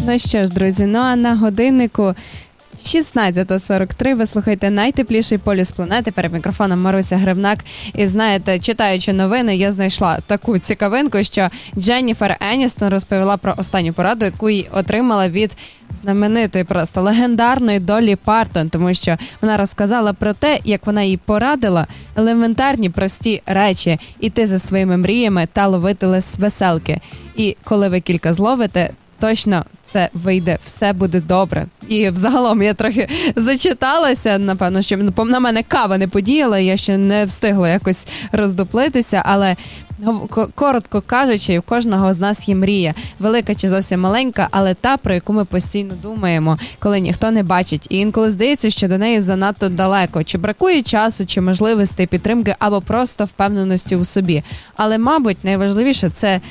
Ну що ж, друзі, ну а на годиннику 16:43, ви слухаєте найтепліший полюс планети. Перед мікрофоном Маруся Гривнак. І знаєте, читаючи новини, я знайшла таку цікавинку, що Дженніфер Еністон розповіла про останню пораду, яку їй отримала від знаменитої, просто легендарної Доллі Партон, тому що вона розказала про те, як вона їй порадила елементарні прості речі: іти за своїми мріями та ловити веселки. І коли ви кілька зловите, точно це вийде, все буде добре. І взагалом я трохи зачиталася, напевно, що на мене кава не подіяла, я ще не встигла якось роздуплитися, але коротко кажучи, у кожного з нас є мрія. Велика чи зовсім маленька, але та, про яку ми постійно думаємо, коли ніхто не бачить. І інколи здається, що до неї занадто далеко. Чи бракує часу, чи можливостей, підтримки, або просто впевненості у собі. Але, мабуть, найважливіше – це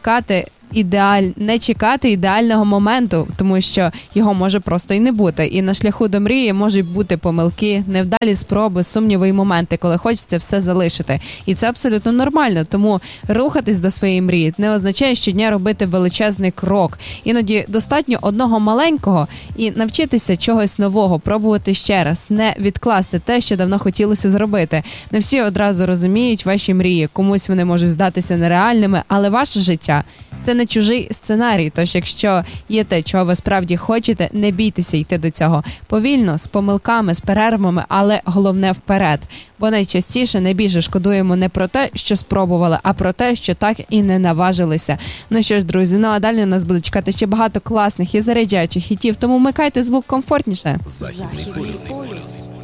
не чекати ідеального моменту, тому що його може просто і не бути. І на шляху до мрії можуть бути помилки, невдалі спроби, сумніви і моменти, коли хочеться все залишити. І це абсолютно нормально, тому рухатись до своєї мрії не означає щодня робити величезний крок. Іноді достатньо одного маленького і навчитися чогось нового, пробувати ще раз, не відкласти те, що давно хотілося зробити. Не всі одразу розуміють ваші мрії, комусь вони можуть здатися нереальними, але ваше життя – це не чужий сценарій, тож якщо є те, чого ви справді хочете, не бійтеся йти до цього. Повільно, з помилками, з перервами, але головне вперед. Бо найчастіше найбільше шкодуємо не про те, що спробували, а про те, що так і не наважилися. Ну що ж, друзі, ну а далі нас буде чекати ще багато класних і заряджаючих хітів, тому вмикайте звук комфортніше. Західний полюс.